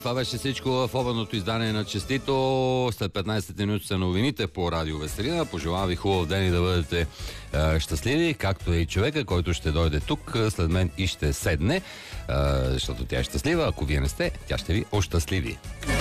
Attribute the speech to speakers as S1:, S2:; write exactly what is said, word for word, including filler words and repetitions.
S1: Това беше всичко в обедното издание на Честито. След петнайсет минути са новините по Радио Веселина. Пожелавам ви хубав ден и да бъдете е, щастливи, както е и човека, който ще дойде тук след мен и ще седне, е, защото тя е щастлива. Ако вие не сте, тя ще ви ощастливи.